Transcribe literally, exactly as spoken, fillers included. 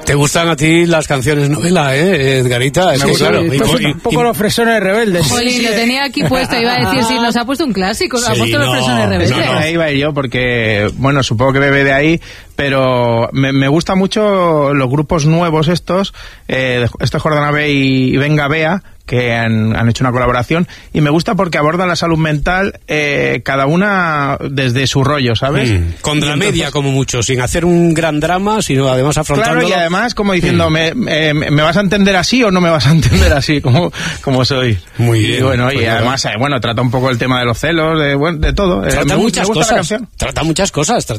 Te gustan a ti las canciones novela, ¿eh, Edgarita? Es Me que, gusta, claro, y, y- pues, y- un poco los fresones rebeldes. Jolín, lo tenía aquí puesto, iba a decir, sí, nos ha puesto un clásico, nos ha Sí, puesto los no, fresones no, rebeldes. no. Ahí iba yo porque, bueno, supongo que bebe de ahí, pero me, me gusta mucho los grupos nuevos estos, eh, este Jordana B y Venga Bea, que han, han hecho una colaboración, y me gusta porque abordan la salud mental, eh, cada una desde su rollo, ¿sabes? Mm, con Y dramedia entonces- como mucho, sin hacer un gran drama, sino además afrontándolo. Claro, y además como diciendo, Mm. me, me, me vas a entender así o no me vas a entender así, como, como soy. Muy Y bien, bueno, pues y nada. además, eh, bueno, trata un poco el tema de los celos, de, bueno, de todo. Eh, Trata me, gu- muchas me gusta la cosas, canción. trata muchas cosas,